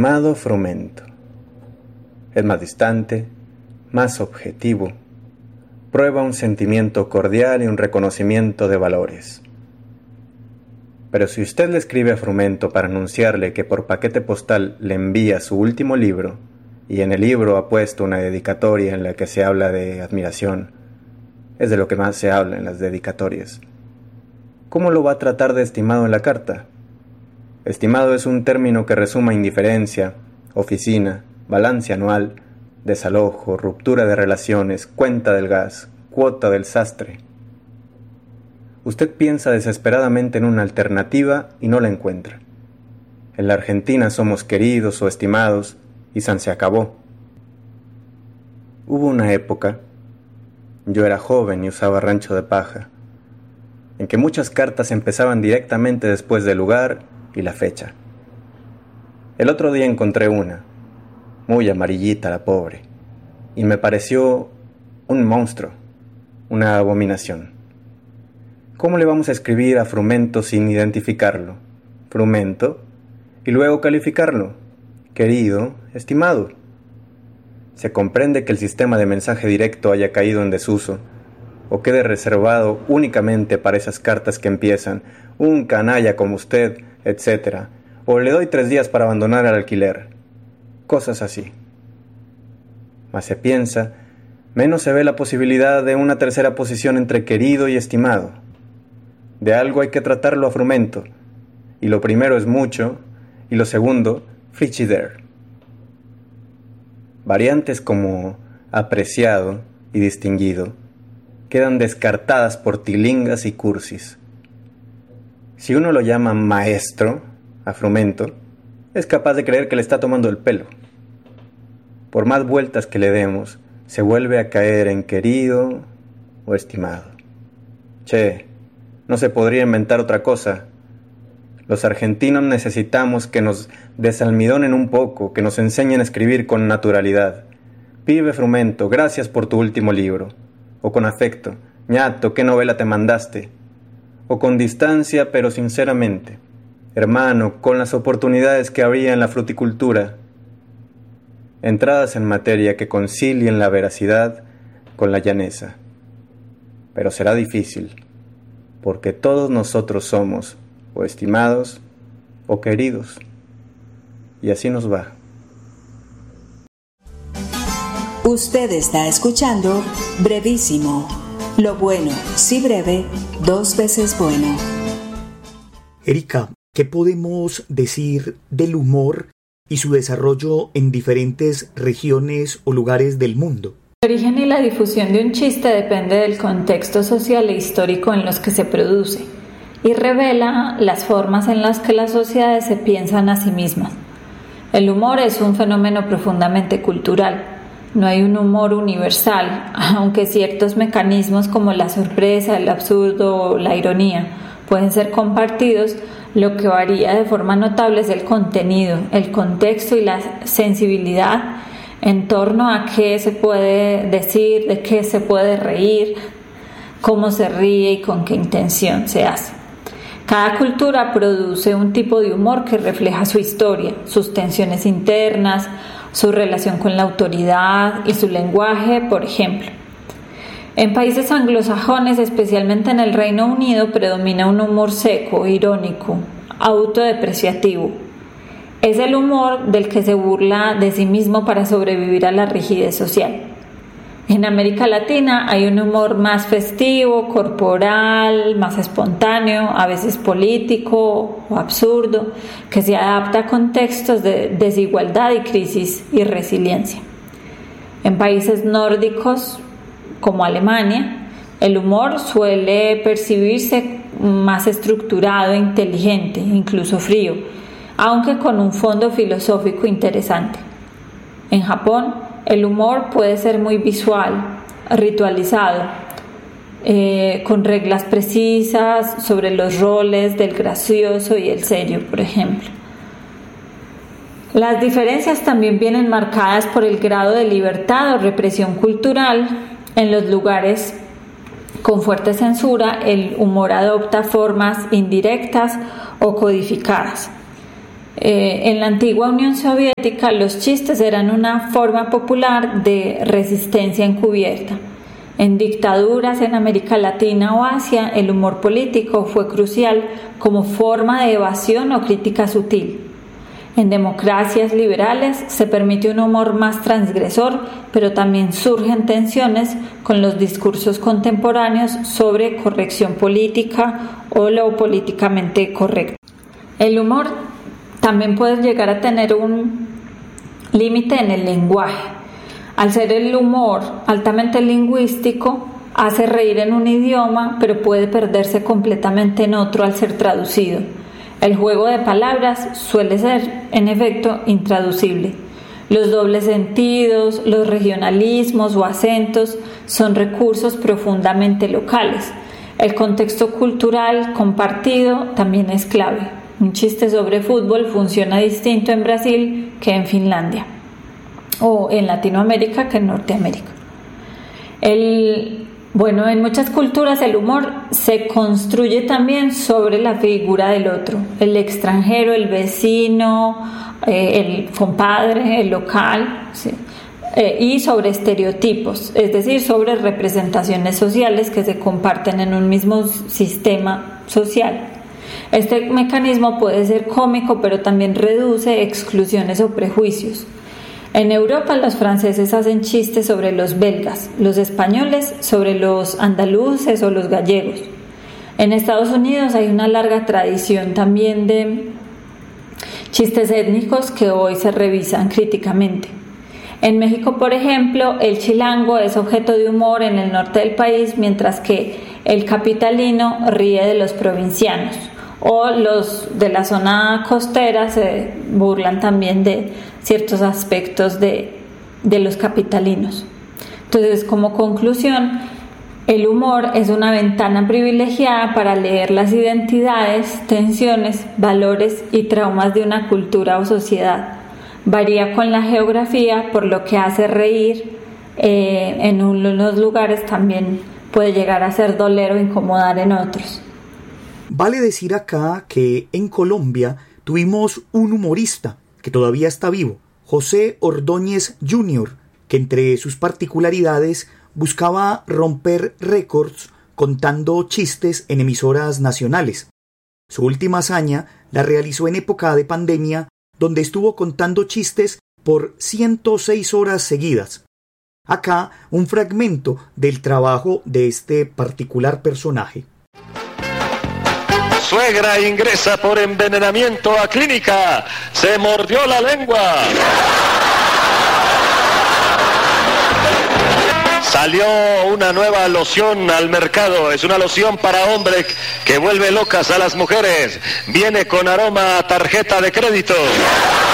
Estimado Frumento, es más distante, más objetivo, prueba un sentimiento cordial y un reconocimiento de valores. Pero si usted le escribe a Frumento para anunciarle que por paquete postal le envía su último libro, y en el libro ha puesto una dedicatoria en la que se habla de admiración, es de lo que más se habla en las dedicatorias, ¿cómo lo va a tratar de estimado en la carta? Estimado es un término que resuma indiferencia, oficina, balance anual, desalojo, ruptura de relaciones, cuenta del gas, cuota del sastre. Usted piensa desesperadamente en una alternativa y no la encuentra. En la Argentina somos queridos o estimados y se acabó. Hubo una época, yo era joven y usaba rancho de paja, en que muchas cartas empezaban directamente después del lugar y la fecha. El otro día encontré una, muy amarillita la pobre, y me pareció un monstruo, una abominación. ¿Cómo le vamos a escribir a Frumento sin identificarlo? Frumento, y luego calificarlo, querido, estimado. Se comprende que el sistema de mensaje directo haya caído en desuso, o quede reservado únicamente para esas cartas que empiezan, un canalla como usted, etc., o le doy 3 días para abandonar el alquiler. Cosas así. Más se piensa, menos se ve la posibilidad de una tercera posición entre querido y estimado. De algo hay que tratarlo a Frumento, y lo primero es mucho, y lo segundo, frigidaire. Variantes como apreciado y distinguido quedan descartadas por tilingas y cursis. Si uno lo llama maestro a Frumento, es capaz de creer que le está tomando el pelo. Por más vueltas que le demos, se vuelve a caer en querido o estimado. Che, no se podría inventar otra cosa. Los argentinos necesitamos que nos desalmidonen un poco, que nos enseñen a escribir con naturalidad. Pibe Frumento, gracias por tu último libro. O con afecto, ñato, ¿qué novela te mandaste? O con distancia, pero sinceramente, hermano, con las oportunidades que habría en la fruticultura. Entradas en materia que concilien la veracidad con la llaneza. Pero será difícil, porque todos nosotros somos o estimados o queridos, y así nos va. Usted está escuchando Brevísimo. Lo bueno, si breve, 2 veces bueno. Erika, ¿qué podemos decir del humor y su desarrollo en diferentes regiones o lugares del mundo? El origen y la difusión de un chiste depende del contexto social e histórico en los que se produce y revela las formas en las que las sociedades se piensan a sí mismas. El humor es un fenómeno profundamente cultural. No hay un humor universal, aunque ciertos mecanismos como la sorpresa, el absurdo o la ironía pueden ser compartidos. Lo que varía de forma notable es el contenido, el contexto y la sensibilidad en torno a qué se puede decir, de qué se puede reír, cómo se ríe y con qué intención se hace. Cada cultura produce un tipo de humor que refleja su historia, sus tensiones internas, su relación con la autoridad y su lenguaje, por ejemplo. En países anglosajones, especialmente en el Reino Unido, predomina un humor seco, irónico, autodepreciativo. Es el humor del que se burla de sí mismo para sobrevivir a la rigidez social. En América Latina hay un humor más festivo, corporal, más espontáneo, a veces político o absurdo, que se adapta a contextos de desigualdad y crisis y resiliencia. En países nórdicos, como Alemania, el humor suele percibirse más estructurado e inteligente, incluso frío, aunque con un fondo filosófico interesante. En Japón, el humor puede ser muy visual, ritualizado, con reglas precisas sobre los roles del gracioso y el serio, por ejemplo. Las diferencias también vienen marcadas por el grado de libertad o represión cultural. En los lugares con fuerte censura, el humor adopta formas indirectas o codificadas. En la antigua Unión Soviética, los chistes eran una forma popular de resistencia encubierta. En dictaduras en América Latina o Asia, el humor político fue crucial como forma de evasión o crítica sutil. En democracias liberales se permite un humor más transgresor, pero también surgen tensiones con los discursos contemporáneos sobre corrección política o lo políticamente correcto. El humor también puede llegar a tener un límite en el lenguaje. Al ser el humor altamente lingüístico, hace reír en un idioma, pero puede perderse completamente en otro al ser traducido. El juego de palabras suele ser, en efecto, intraducible. Los dobles sentidos, los regionalismos o acentos son recursos profundamente locales. El contexto cultural compartido también es clave. Un chiste sobre fútbol funciona distinto en Brasil que en Finlandia, o en Latinoamérica que en Norteamérica. En muchas culturas el humor se construye también sobre la figura del otro, el extranjero, el vecino, el compadre, el local, ¿sí? Y sobre estereotipos, es decir, sobre representaciones sociales que se comparten en un mismo sistema social. Este mecanismo puede ser cómico, pero también reduce exclusiones o prejuicios. En Europa los franceses hacen chistes sobre los belgas, los españoles sobre los andaluces o los gallegos. En Estados Unidos hay una larga tradición también de chistes étnicos que hoy se revisan críticamente. En México, por ejemplo, el chilango es objeto de humor en el norte del país, mientras que el capitalino ríe de los provincianos, o los de la zona costera se burlan también de ciertos aspectos de los capitalinos. Entonces, como conclusión, el humor es una ventana privilegiada para leer las identidades, tensiones, valores y traumas de una cultura o sociedad. Varía con la geografía, por lo que hace reír. En unos lugares también puede llegar a ser doler o incomodar en otros. Vale decir acá que en Colombia tuvimos un humorista que todavía está vivo, José Ordóñez Jr., que entre sus particularidades buscaba romper récords contando chistes en emisoras nacionales. Su última hazaña la realizó en época de pandemia, donde estuvo contando chistes por 106 horas seguidas. Acá un fragmento del trabajo de este particular personaje. Suegra ingresa por envenenamiento a clínica. Se mordió la lengua. Salió una nueva loción al mercado. Es una loción para hombres que vuelve locas a las mujeres. Viene con aroma a tarjeta de crédito.